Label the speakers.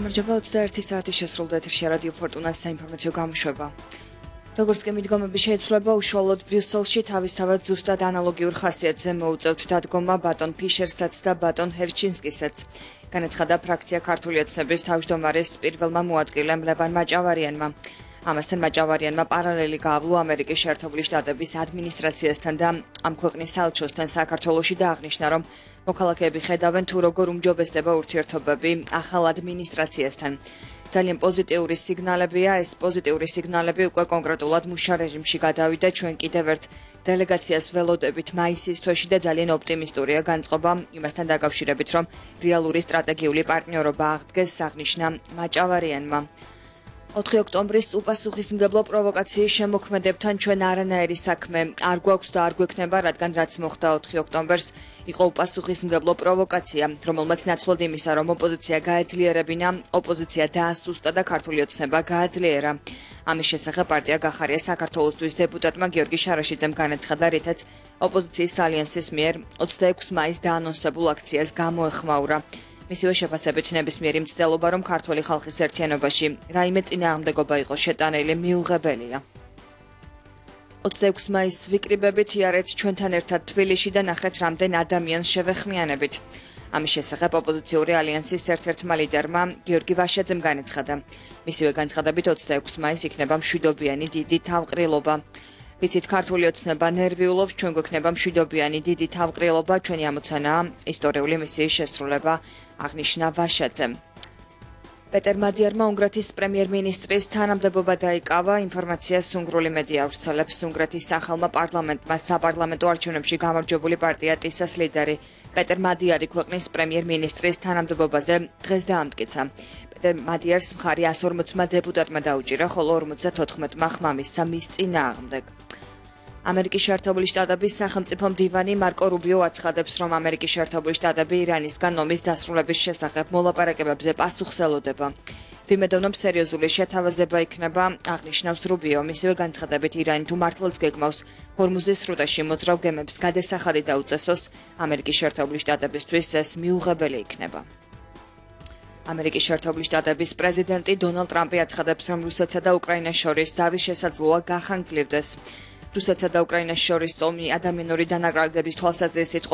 Speaker 1: გამარჯობა 21 საათი შესრულდა ეთერში რადიო ფორტუნას საინფორმაციო გამოშვება. Როგორც კი მიდგომები შეიცვლება, უშუალოდ ბრიუსელში თავისთავად ზუსტად ანალოგიურ ხასიათზე მოუწევთ დადგომა ბატონ ფიშერსაც და ბატონ ჰერჩინსკისაც. განაცხადა ფრაქცია ქართული ოცნების თავმჯდომარის პირველმა მოადგილემ ლევან მაჭავარიანმა. ამასთან მაჭავარიანმა პარალელი გაავლო ამერიკის შეერთებული შტატების ადმინისტრაციასთან და ამ ქვეყნის საელჩოსთან საქართველოში და აღნიშნა, რომ მოქალაქეები ხედავენ თუ როგორ უმჯობესდება ურთიერთობები ახალ ადმინისტრაციასთან. ძალიან პოზიტიური სიგნალებია, ეს პოზიტიური სიგნალები უკვე კონკრეტულად მუშა რეჟიმში გადავიდა, ჩვენ კიდევ ერთ დელეგაციას ველოდებით მაისის თვეში და ძალიან ოპტიმისტურია განწყობა იმასთან დაკავშირებით, რომ რეალური სტრატეგიული პარტნიორობა აღდგეს, აღნიშნა მაჭავარიანმა. 4 ოქტომბრის უპასუხისმგებლო პროვოკაციის შემოქმედებთან ჩვენ არანაირი საქმე არ გვაქვს და არ გვექნება, რადგან რაც მოხდა 4 ოქტომბერს იყო უპასუხისმგებლო პროვოკაცია, რომელმაც ნაცვლად იმისა, რომ ოპოზიცია გაეძლიერებინა, ოპოზიცია დაასუსტა და ქართული ოცნება გააძლიერა. ამის შესახებ პარტია გახარია საქართველოსთვის დეპუტატმა გიორგი შარაშიძემ განაცხადა, რითაც ოპოზიციის ალიანსის მიერ 26 მაისს დაანონსებულ აქციას გამოეხმაურა. მისივე შეფასებით ნებისმიერი მცდელობა, რომ ქართული ხალხის ერთიანობაში რაიმე წინააღმდეგობა იყო შეტანილი, მიუღებელია. 26 მაისს ვიკრიბებით იარეთ ჩვენთან ერთად თბილისში და ნახეთ რამდენ ადამიანს შევეხმიანებით. ამის შესახებ ოპოზიციური ალიანსის ერთ-ერთმა ლიდერმა გიორგი ვაშაძემ განაცხადა. მისივე განცხადებით 26 მაისს იქნება მშვიდობიანი დიდი თავყრილობა. ვიცით, ქართული ოცნება ნერვიულობს, ჩვენ გვექნება მშვიდობიანი დიდი თავყრილობა, ჩვენი ამოცანაა ისტორიული მისიის შესრულება, აღნიშნა ვაშაძემ. პეტერ მადიარმა უნგრეთის პრემიერ-მინისტრის თანამდებობა დაიკავა, ინფორმაციას უნგრული მედია ავრცელებს. უნგრეთის ახალმა პარლამენტმა საპარლამენტო არჩევნებში გამარჯვებული პარტია ტისას ლიდერი პეტერ მადიარი ქვეყნის პრემიერ-მინისტრის თანამდებობაზე დღეს დაამტკიცა. პეტერ მადიარს მხარი 140-მა დეპუტატმა დაუჭირა, ხოლო 54-მა ხმა მისცა მის წინააღმდეგ. ამერიკის შეერთებული შტატების სახელმწიფო მდივანი მარკო რუბიო აცხადებს, რომ ამერიკის შეერთებული შტატები ირანისგან ომის დასრულების შესახებ მოლაპარაკებებზე პასუხს ელოდება. ვიმედოვნებ სერიოზული შეთავაზება იქნება, აღნიშნავს რუბიო, მისივე განცხადებით ირანი თუ მართლაც გეგმავს ჰორმუზის სრუტეში მოძრავ გემებს გადასახადი დაუწესოს, ამერიკის შეერთებული შტატებისთვის ეს მიუღებელი იქნება. ამერიკის შეერთებული შტატების პრეზიდენტი დონალდ ტრამპი აცხადებს, რომ რუსეთსა და უკრაინას შორის ზავის შესაძლოა გახანგრძლივდეს. რუსეთსა და უკრაინას შორის ომი ადამიანური დანაკარგების თვალსაზრისით